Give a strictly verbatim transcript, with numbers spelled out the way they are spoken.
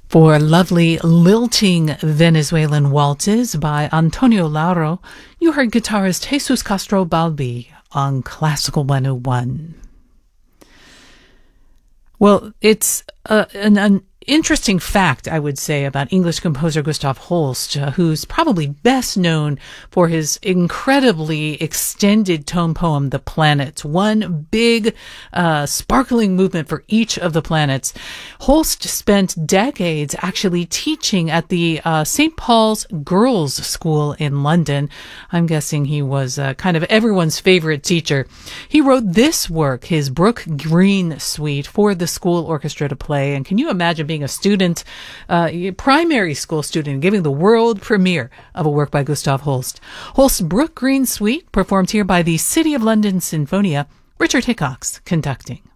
For lovely lilting Venezuelan waltzes by Antonio Lauro, you heard guitarist Jesus Castro Balbi on Classical one oh one. Well, it's uh, an, an interesting fact, I would say, about English composer Gustav Holst, uh, who's probably best known for his incredibly extended tone poem, The Planets, one big, uh, sparkling movement for each of the planets. Holst spent decades actually teaching at the uh, Saint Paul's Girls' School in London. I'm guessing he was uh, kind of everyone's favorite teacher. He wrote this work, his Brook Green Suite, for the school orchestra to play. And can you imagine being a student, uh, primary school student, giving the world premiere of a work by Gustav Holst? Holst's Brook Green Suite, performed here by the City of London Sinfonia, Richard Hickox conducting.